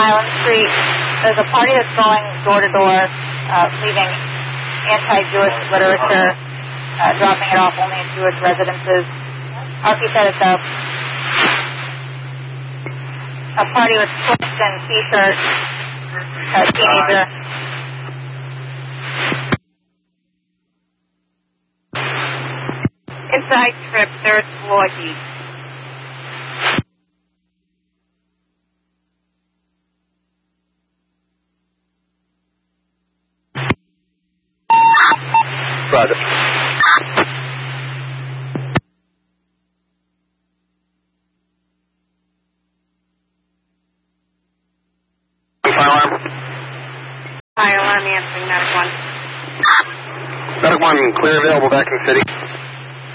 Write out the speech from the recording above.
Highland Street. There's a party that's going door to door, leaving anti-Jewish literature, dropping it off only in Jewish residences. Archie said it's a party with shorts and t-shirts, a teenager. Inside trip, third floor deep. Roger. Fire alarm. Fire alarm answering, Medic 1. Medic 1, clear available back in the city.